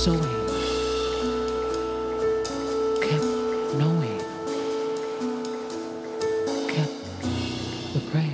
sowing, kept knowing, kept the prayer.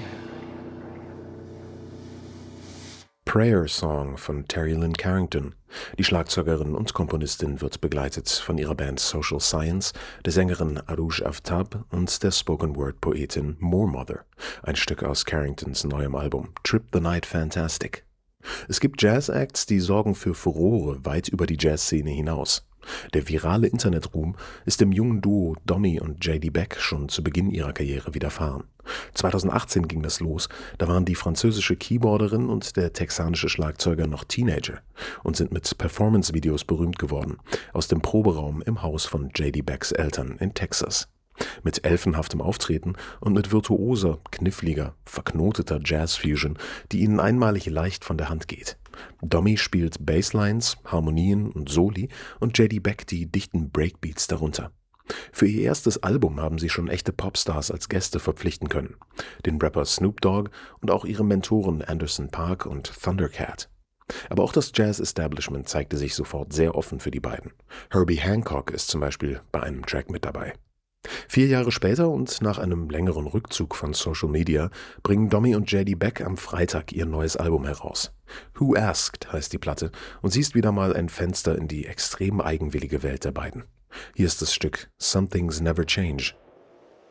Prayer Song von Terry Lynn Carrington. Die Schlagzeugerin und Komponistin wird begleitet von ihrer Band Social Science, der Sängerin Arouj Aftab und der Spoken-Word-Poetin Moormother, ein Stück aus Carringtons neuem Album Trip the Night Fantastic. Es gibt Jazz-Acts, die sorgen für Furore weit über die Jazzszene hinaus. Der virale Internetruhm ist dem jungen Duo Dommy und J.D. Beck schon zu Beginn ihrer Karriere widerfahren. 2018 ging das los, da waren die französische Keyboarderin und der texanische Schlagzeuger noch Teenager und sind mit Performance-Videos berühmt geworden, aus dem Proberaum im Haus von J.D. Becks Eltern in Texas. Mit elfenhaftem Auftreten und mit virtuoser, kniffliger, verknoteter Jazz-Fusion, die ihnen einmalig leicht von der Hand geht. Dommy spielt Basslines, Harmonien und Soli und J.D. Beck die dichten Breakbeats darunter. Für ihr erstes Album haben sie schon echte Popstars als Gäste verpflichten können. Den Rapper Snoop Dogg und auch ihre Mentoren Anderson .Paak und Thundercat. Aber auch das Jazz-Establishment zeigte sich sofort sehr offen für die beiden. Herbie Hancock ist zum Beispiel bei einem Track mit dabei. 4 Jahre später und nach einem längeren Rückzug von Social Media bringen Dommy und J.D. Beck am Freitag ihr neues Album heraus. Who Asked heißt die Platte und sie ist wieder mal ein Fenster in die extrem eigenwillige Welt der beiden. Hier ist das Stück Some Things Never Change.